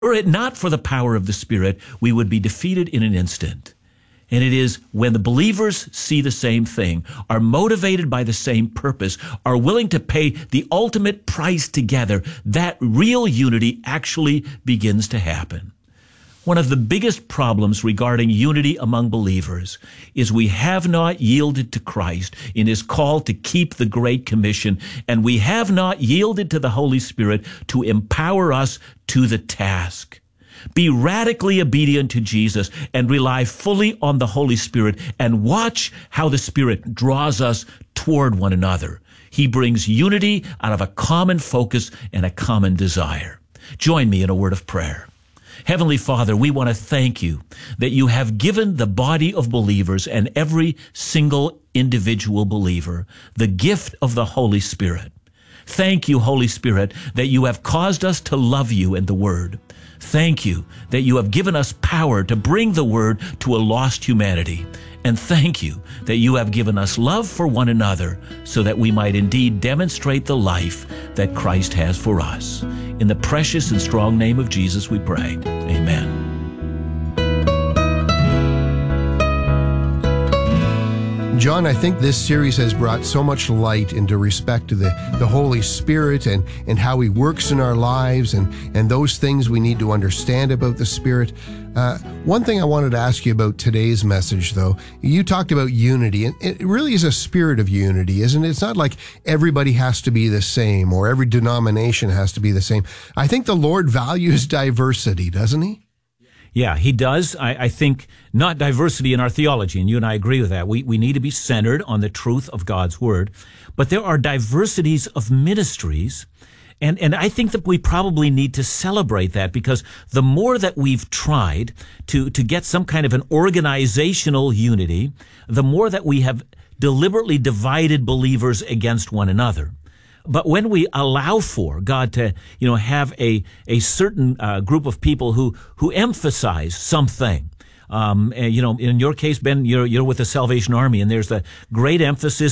Were it not for the power of the Spirit, we would be defeated in an instant. And it is when the believers see the same thing, are motivated by the same purpose, are willing to pay the ultimate price together, that real unity actually begins to happen. One of the biggest problems regarding unity among believers is we have not yielded to Christ in his call to keep the Great Commission, and we have not yielded to the Holy Spirit to empower us to the task. Be radically obedient to Jesus and rely fully on the Holy Spirit, and watch how the Spirit draws us toward one another. He brings unity out of a common focus and a common desire. Join me in a word of prayer. Heavenly Father, we want to thank you that you have given the body of believers and every single individual believer the gift of the Holy Spirit. Thank you, Holy Spirit, that you have caused us to love you and the Word. Thank you that you have given us power to bring the Word to a lost humanity. And thank you that you have given us love for one another so that we might indeed demonstrate the life that Christ has for us. In the precious and strong name of Jesus we pray. Amen. John, I think this series has brought so much light into respect to the Holy Spirit and how he works in our lives and those things we need to understand about the Spirit. One thing I wanted to ask you about today's message, though, you talked about unity, and it really is a spirit of unity, isn't it? It's not like everybody has to be the same or every denomination has to be the same. I think the Lord values diversity, doesn't he? Yeah, he does. I think not diversity in our theology, and you and I agree with that. We need to be centered on the truth of God's Word. But there are diversities of ministries, and I think that we probably need to celebrate that, because the more that we've tried to get some kind of an organizational unity, the more that we have deliberately divided believers against one another. But when we allow for God to, have a certain group of people who emphasize something, in your case, Ben, you're with the Salvation Army, and there's the great emphasis